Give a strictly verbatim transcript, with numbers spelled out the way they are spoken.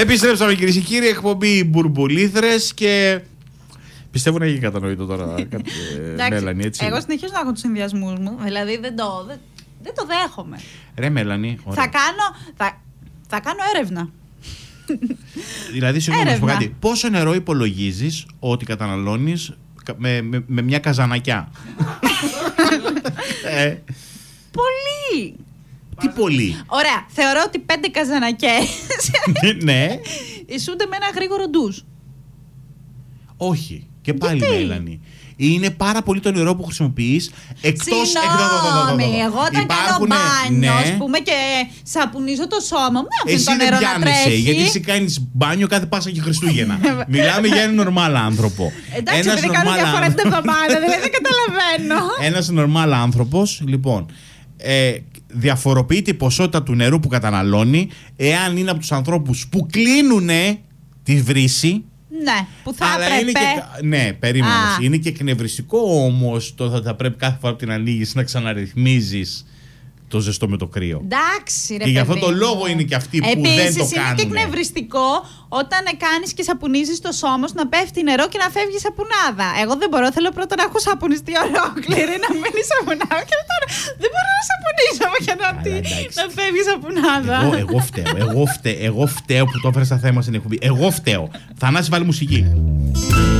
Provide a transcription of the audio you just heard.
Επιστρέψαμε κυρίες και κύριοι, εκπομπή Μπουρμπουλήθρες και πιστεύω να έχει κατανοητό τώρα, Μέλανη, έτσι. Εγώ συνεχίζω να έχω τους συνδυασμούς μου, δηλαδή δεν το, δεν, δεν το δέχομαι. Ρε Μέλανη, θα κάνω, θα, θα κάνω έρευνα. Δηλαδή, συγγνώμη να σου πω κάτι. Πόσο νερό υπολογίζεις ότι καταναλώνεις με, με, με μια καζανακιά? ε. Πολύ. Τι πολύ? Ωραία, θεωρώ ότι πέντε καζανακές ναι. ισούνται με ένα γρήγορο ντους. Όχι. Και πάλι Μέλανη. Είναι πάρα πολύ το νερό που χρησιμοποιείς. Εκτός. Συγγνώμη, εγώ όταν υπάρχουν, κάνω μπάνιο, ναι. ας πούμε, και σαπουνίζω το σώμα μου, δεν εσύ το νερό δεν να τρέχει. Γιατί εσύ κάνεις μπάνιο κάθε Πάσχα και Χριστούγεννα. Μιλάμε για έναν νορμάλ άνθρωπο. Εντάξει, επειδή κάνω μια φορά την εβδομάδα, δηλαδή δεν καταλαβαίνω. Ένας νορμάλ άνθρωπος, λοιπόν, ε, διαφοροποιεί την ποσότητα του νερού που καταναλώνει εάν είναι από τους ανθρώπους που κλείνουνε τη βρύση. Ναι, που θα αλλά έπρεπε. Είναι και, ναι, περίμενε. Είναι και εκνευριστικό όμως το θα, θα πρέπει κάθε φορά που την ανοίγεις να ξαναρυθμίζεις το ζεστό με το κρύο. Εντάξει, ρε. Και γι' αυτό το λόγο είναι και αυτοί που Επίσης, δεν το κάνουν. Επίσης είναι και εκνευριστικό όταν κάνεις και σαπουνίζεις το σώμα σου να πέφτει νερό και να φεύγει σαπουνάδα. Εγώ δεν μπορώ, θέλω πρώτα να έχω σαπουνιστεί ολόκληρη, να μείνει σαπουνάδα και μετά δεν μπορώ να σαπουνίσω για να, τι, να φεύγει σαπουνάδα. Εγώ, εγώ φταίω, εγώ φταίω, εγώ φταίω που το έφερα στα θέμα στην εκπομπή. Εγώ φταίω. Θανάση, βάλει μουσική.